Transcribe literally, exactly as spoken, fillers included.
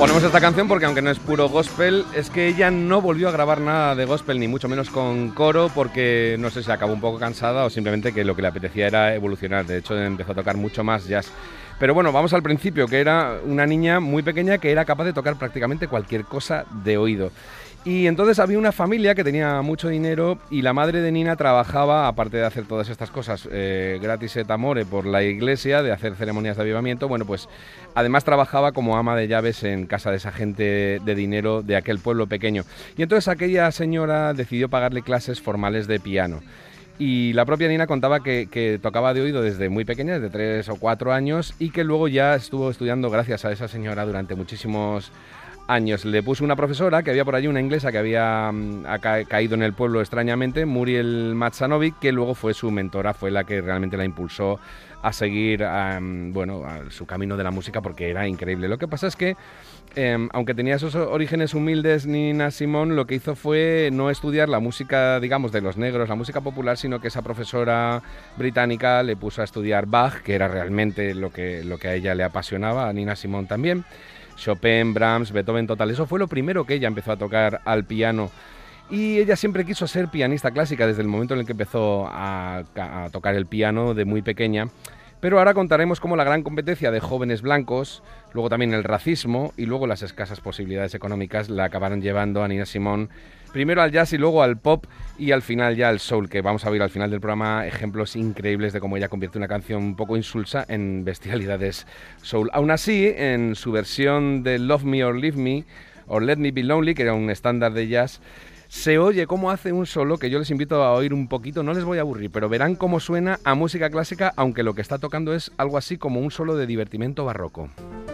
Ponemos esta canción porque aunque no es puro gospel, es que ella no volvió a grabar nada de gospel, ni mucho menos con coro, porque no sé si acabó un poco cansada o simplemente que lo que le apetecía era evolucionar. De hecho, empezó a tocar mucho más jazz. Pero bueno, vamos al principio, que era una niña muy pequeña que era capaz de tocar prácticamente cualquier cosa de oído. Y entonces había una familia que tenía mucho dinero y la madre de Nina trabajaba, aparte de hacer todas estas cosas eh, gratis et amore por la iglesia, de hacer ceremonias de avivamiento, bueno, pues además trabajaba como ama de llaves en casa de esa gente de dinero de aquel pueblo pequeño. Y entonces aquella señora decidió pagarle clases formales de piano. Y la propia Nina contaba que, que tocaba de oído desde muy pequeña, desde tres o cuatro años, y que luego ya estuvo estudiando gracias a esa señora durante muchísimos años. Le puso una profesora, que había por allí una inglesa que había um, ca caído en el pueblo extrañamente, Muriel Matsanovic, que luego fue su mentora, fue la que realmente la impulsó a seguir um, bueno, a su camino de la música, porque era increíble. Lo que pasa es que, eh, aunque tenía esos orígenes humildes, Nina Simone lo que hizo fue no estudiar la música, digamos, de los negros, la música popular, sino que esa profesora británica le puso a estudiar Bach, que era realmente lo que, lo que a ella le apasionaba, a Nina Simone también. Chopin, Brahms, Beethoven, total, eso fue lo primero que ella empezó a tocar al piano. Y ella siempre quiso ser pianista clásica desde el momento en el que empezó a, a tocar el piano de muy pequeña. Pero ahora contaremos cómo la gran competencia de jóvenes blancos, luego también el racismo y luego las escasas posibilidades económicas la acabaron llevando a Nina Simone primero al jazz y luego al pop y al final ya al soul, que vamos a ver al final del programa ejemplos increíbles de cómo ella convierte una canción un poco insulsa en bestialidades soul. Aún así, en su versión de Love Me or Leave Me, o Let Me Be Lonely, que era un estándar de jazz, se oye cómo hace un solo, que yo les invito a oír un poquito, no les voy a aburrir, pero verán cómo suena a música clásica, aunque lo que está tocando es algo así como un solo de divertimento barroco.